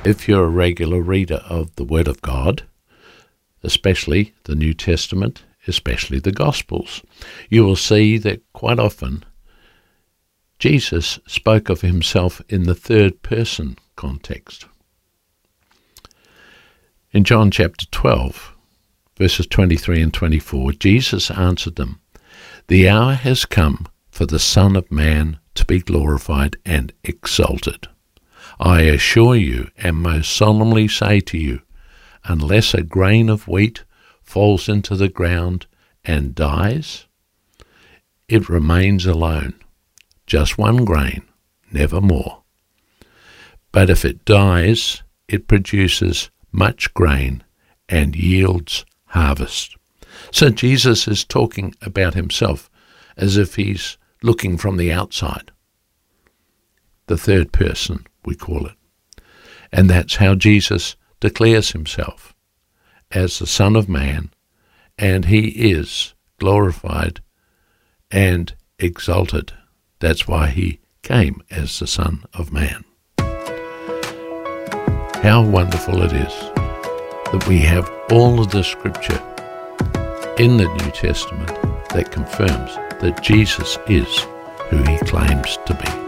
If you're a regular reader of the Word of God, especially the New Testament, especially the Gospels, you will see that quite often Jesus spoke of himself in the third person context. In John chapter 12, verses 23 and 24, Jesus answered them, "The hour has come for the Son of Man to be glorified and exalted. I assure you and most solemnly say to you, unless a grain of wheat falls into the ground and dies, it remains alone, just one grain, never more. But if it dies, it produces much grain and yields harvest." So Jesus is talking about himself as if he's looking from the outside. The third person, we call it. And that's how Jesus declares himself as the Son of Man, and he is glorified and exalted. That's why he came as the Son of Man. How wonderful it is that we have all of the Scripture in the New Testament that confirms that Jesus is who he claims to be.